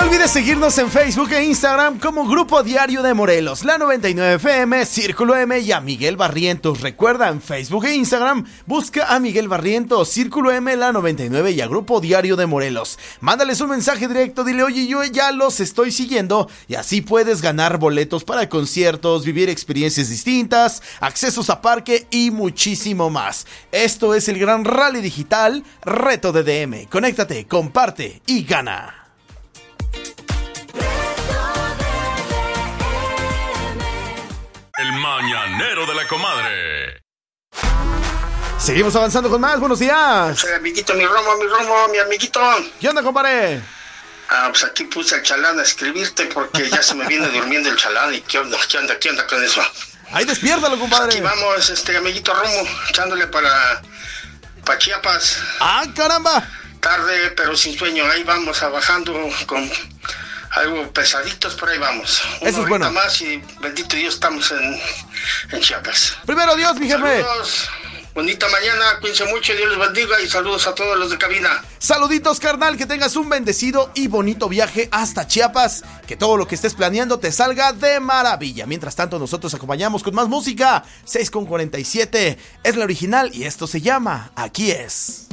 No olvides seguirnos en Facebook e Instagram como Grupo Diario de Morelos, la 99 FM, Círculo M y a Miguel Barrientos. Recuerda, en Facebook e Instagram busca a Miguel Barrientos, Círculo M, la 99 y a Grupo Diario de Morelos. Mándales un mensaje directo, dile: oye, yo ya los estoy siguiendo, y así puedes ganar boletos para conciertos, vivir experiencias distintas, accesos a parque y muchísimo más. Esto es el Gran Rally Digital Reto de DM. Conéctate, comparte y gana. El mañanero de la comadre. Seguimos avanzando con más. Buenos días. Amiguito, mi Romo, mi amiguito. ¿Qué onda, compadre? Pues aquí puse al chalán a escribirte porque ya se me viene durmiendo el chalán. ¿Y qué onda con eso? Ahí despiértalo, compadre. Aquí vamos, amiguito Romo, echándole para Chiapas. ¡Ah, caramba! Tarde, pero sin sueño. Ahí vamos, bajando con algo pesaditos, pero ahí vamos. Eso es bueno. Más y bendito Dios, estamos en Chiapas. Primero Dios, mi jefe. Saludos. Bonita mañana, cuídense mucho, Dios los bendiga y saludos a todos los de cabina. Saluditos, carnal, que tengas un bendecido y bonito viaje hasta Chiapas, que todo lo que estés planeando te salga de maravilla. Mientras tanto, nosotros acompañamos con más música. 6:47 es la original y esto se llama Aquí Es.